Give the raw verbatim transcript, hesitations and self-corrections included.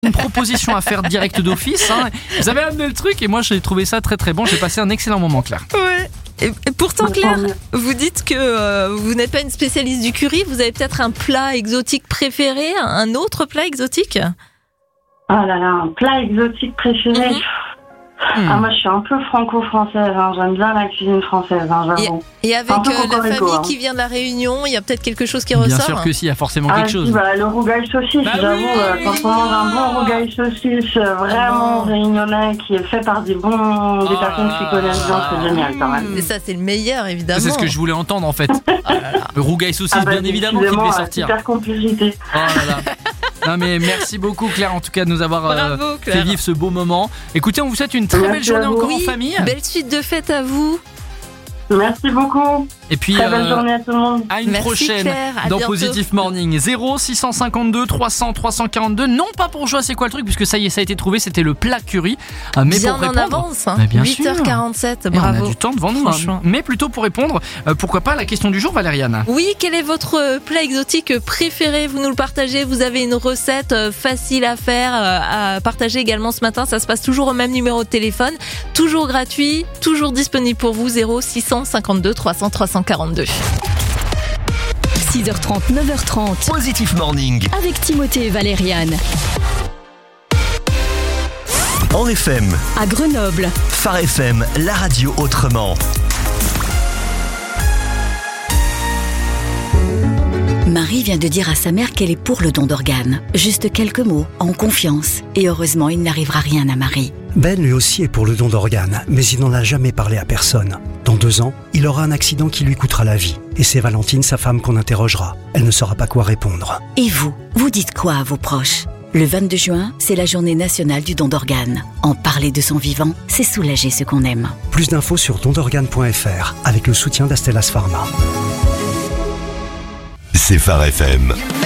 une proposition à faire direct d'office. Hein. Vous avez amené le truc et moi j'ai trouvé ça très très bon. J'ai passé un excellent moment, Claire. Ouais. Et, et pourtant, Claire, vous dites que euh, vous n'êtes pas une spécialiste du curry. Vous avez peut-être un plat exotique préféré, un autre plat exotique? Ah là là, un plat exotique préféré. Mhm. Ah, moi, je suis un peu franco-française. Hein. J'aime bien la cuisine française, hein, j'avoue. Et, et avec Un peu euh, la cocorico, famille hein. qui vient de la Réunion, il y a peut-être quelque chose qui Bien ressort. sûr que si, il y a forcément Ah, quelque si, chose. bah, le rougail saucisse, Bah j'avoue, oui, euh, oui, quand on mange un oui. bon rougail saucisse, euh, vraiment Ah, réunionnais, qui est fait par des bons, des Oh personnes là qui là. connaissent bien, c'est génial quand même. Et ça, c'est le meilleur, évidemment. C'est ce que je voulais entendre en fait. Le rougail saucisse, Ah bah, bien évidemment, qui décidément, devait euh, sortir. super complicité. Oh là là. Non mais merci beaucoup Claire en tout cas de nous avoir euh, Bravo, Claire. fait vivre ce beau moment. Écoutez, on vous souhaite une très Merci belle journée à vous. encore en Oui, famille. belle suite de fêtes à vous. Merci beaucoup. Et puis Très belle euh, journée à tout le monde. à une Merci, prochaine Claire, à dans bientôt. Positive Morning. Zéro six cent cinquante-deux trois cents trois cent quarante-deux. Non pas pour jouer, c'est quoi le truc, puisque ça y est, ça a été trouvé, c'était le plat curry. Euh, Mais Bien pour en répondre, avance, hein. Mais bien huit heures quarante-sept, sûr. Et on bravo. a du temps devant nous, hein. Franchement. Mais plutôt pour répondre, euh, pourquoi pas la question du jour, Valériane. Oui, quel est votre plat exotique préféré? Vous nous le partagez, vous avez une recette facile à faire, à partager également ce matin. Ça se passe toujours au même numéro de téléphone, toujours gratuit, toujours disponible pour vous, zéro six cent cinquante-deux trois cents trois cent quarante-deux. six heures trente, neuf heures trente. Positive Morning. Avec Timothée et Valériane. En F M, À Grenoble. Phare F M, la radio autrement. Marie vient de dire à sa mère qu'elle est pour le don d'organes. Juste quelques mots, en confiance. Et heureusement, il n'arrivera rien à Marie. Ben lui aussi est pour le don d'organes, mais il n'en a jamais parlé à personne. Dans deux ans, il aura un accident qui lui coûtera la vie. Et c'est Valentine, sa femme, qu'on interrogera. Elle ne saura pas quoi répondre. Et vous, vous dites quoi à vos proches? Le vingt-deux juin, c'est la journée nationale du don d'organes. En parler de son vivant, c'est soulager ce qu'on aime. Plus d'infos sur don d'organes point f r avec le soutien d'Astellas Pharma. C'est Phare F M.